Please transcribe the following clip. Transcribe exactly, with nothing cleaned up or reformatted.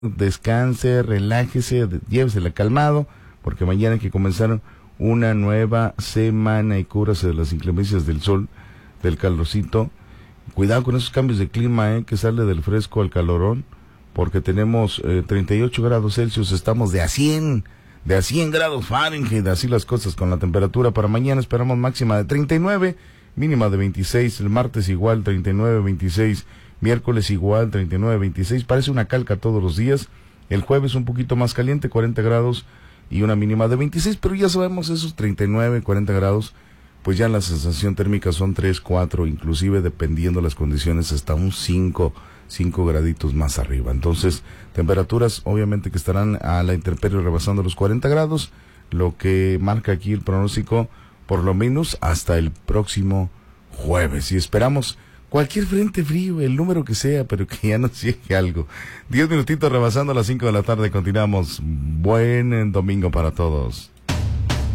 descanse, relájese, llévesela calmado, porque mañana hay que comenzar una nueva semana y cúbrase de las inclemencias del sol, del calorcito. Cuidado con esos cambios de clima, eh, que sale del fresco al calorón, porque tenemos eh, treinta y ocho grados Celsius, estamos de a cien, de a cien grados Fahrenheit, así las cosas con la temperatura. Para mañana esperamos máxima de treinta y nueve, mínima de veintiséis, el martes igual treinta y nueve, veintiséis, miércoles igual treinta y nueve, veintiséis, parece una calca todos los días. El jueves un poquito más caliente, cuarenta grados y una mínima de veintiséis, pero ya sabemos esos treinta y nueve, cuarenta grados, pues ya la sensación térmica son tres, cuatro, inclusive dependiendo las condiciones hasta un cinco, cinco graditos más arriba. Entonces, temperaturas obviamente que estarán a la intemperie rebasando los cuarenta grados, lo que marca aquí el pronóstico por lo menos hasta el próximo jueves. Y esperamos cualquier frente frío, el número que sea, pero que ya nos llegue algo. Diez minutitos rebasando las cinco de la tarde, continuamos. Buen domingo para todos.